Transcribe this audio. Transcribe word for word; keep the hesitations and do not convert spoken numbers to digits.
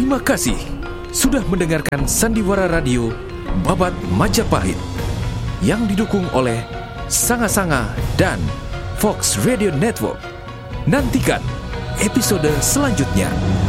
Terima kasih sudah mendengarkan Sandiwara Radio Babat Majapahit yang didukung oleh Sanga Sanga dan Fox Radio Network. Nantikan episode selanjutnya.